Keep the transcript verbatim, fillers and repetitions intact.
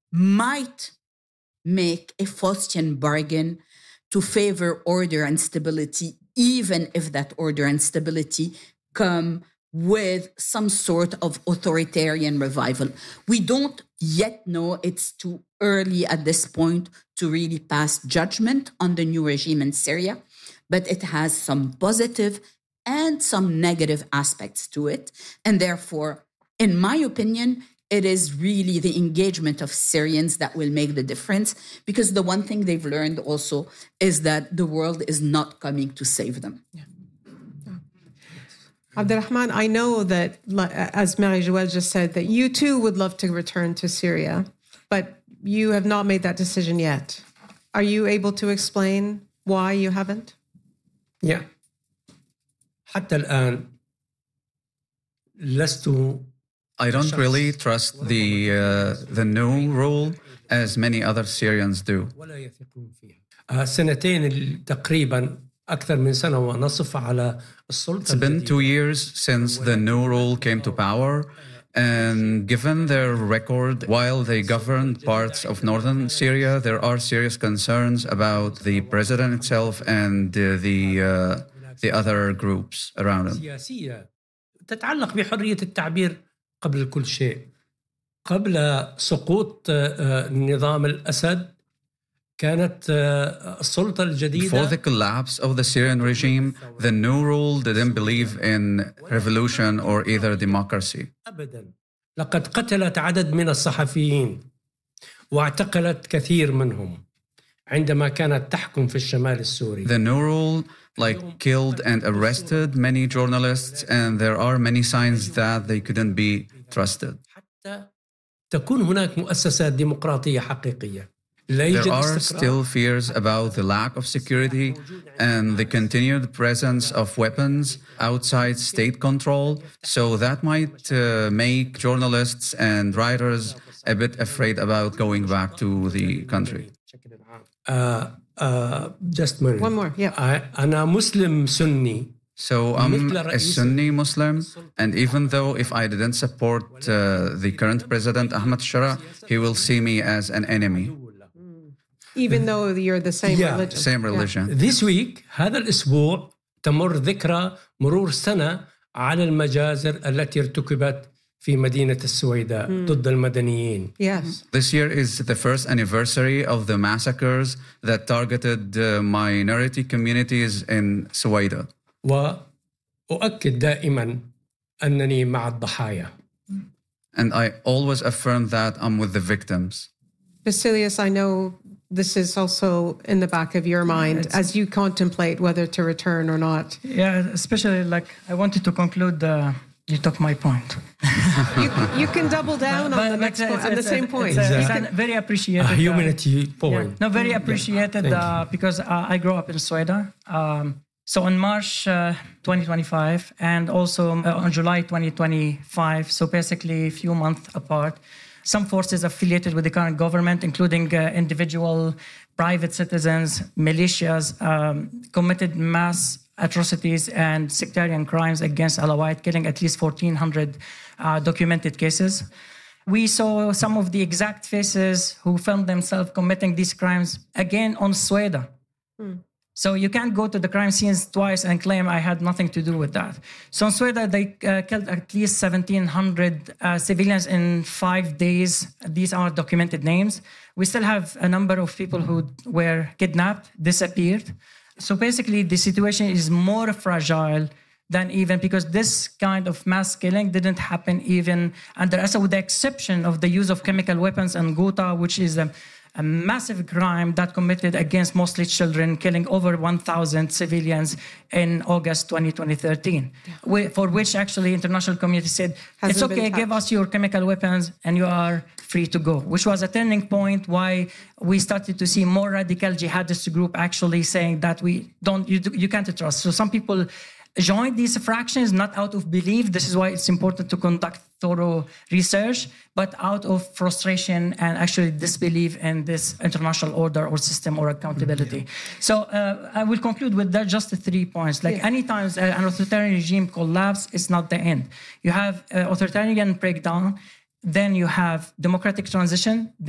might make a Faustian bargain to favor order and stability, even if that order and stability come with some sort of authoritarian revival. We don't yet know. It's too early at this point to really pass judgment on the new regime in Syria, but it has some positive and some negative aspects to it. And therefore, in my opinion, it is really the engagement of Syrians that will make the difference, because the one thing they've learned also is that the world is not coming to save them. Yeah. Yeah. Abdelrahman, I know that, as Marie-Joëlle just said, that you too would love to return to Syria, but you have not made that decision yet. Are you able to explain why you haven't? Yeah. حتى الآن لست I don't really trust the uh, the new rule as many other Syrians do. سنتين تقريبا أكثر من سنة ونصف على السلطة. It's been two years since the new rule came to power, and given their record while they governed parts of northern Syria, there are serious concerns about the president itself and uh, the uh, the other groups around him. سياسية تتعلق بحرية التعبير قبل كل شيء. قبل سقوط نظام الأسد كانت السلطة الجديدة. Before the collapse of the Syrian regime, the new rule didn't believe in revolution or either democracy. أبداً. لقد قتلت عدد من الصحفيين واعتقلت كثير منهم عندما كانت تحكم في الشمال السوري. The new rule like killed and arrested many journalists, and there are many signs that they couldn't be trusted. حتى تكون هناك مؤسسات ديمقراطية حقيقية. There are still fears about the lack of security and the continued presence of weapons outside state control, so that might uh, make journalists and writers a bit afraid about going back to the country. Uh, uh, just minute. One more, yeah. I, أنا مسلم سني. So I'm a Sunni Muslim, and even though if I didn't support uh, the current president, Ahmad Shara, he will see me as an enemy. Even though you're the same yeah, religion. Same religion. Yeah. This week, هذا الأسبوع تمر ذكرى مرور سنة على المجازر التي ارتكبت في مدينة السويداء mm. ضد المدنيين. Yes. This year is the first anniversary of the massacres that targeted uh, minority communities in Suwaida. وأؤكد دائما أنني مع الضحايا. And I always affirm that I'm with the victims. Basilius, I know this is also in the back of your mind it's, as you contemplate whether to return or not. Yeah, especially like I wanted to conclude, uh, you took my point. you, you can double down but, on the next point, on the same point. It's, a, it's a very appreciated. A humanity uh, point. Yeah, no, very appreciated uh, because uh, I grew up in Sweden. Um, so on March uh, twenty twenty-five and also uh, on July twenty twenty-five, so basically a few months apart, some forces affiliated with the current government, including uh, individual private citizens, militias, um, committed mass atrocities and sectarian crimes against Alawite, killing at least fourteen hundred uh, documented cases. We saw some of the exact faces who filmed themselves committing these crimes again on Sweden. Hmm. So you can't go to the crime scenes twice and claim I had nothing to do with that. So in Sweden, they uh, killed at least seventeen hundred uh, civilians in five days. These are documented names. We still have a number of people who were kidnapped, disappeared. So basically, the situation is more fragile than even, because this kind of mass killing didn't happen even under Assad, with the exception of the use of chemical weapons and Ghouta, which is a a massive crime that committed against mostly children, killing over one thousand civilians in August twenty thirteen, yeah. for which actually international community said, Hasn't it's okay, give us your chemical weapons and you are free to go, which was a turning point why we started to see more radical jihadist group actually saying that we don't, you, you can't trust. So some people join these fractions not out of belief. This is why it's important to conduct thorough research, but out of frustration and actually disbelief in this international order or system or accountability. Yeah. So uh, I will conclude with that, just the three points. Like yeah. anytime an authoritarian regime collapses, it's not the end. You have uh, authoritarian breakdown, then you have democratic transition,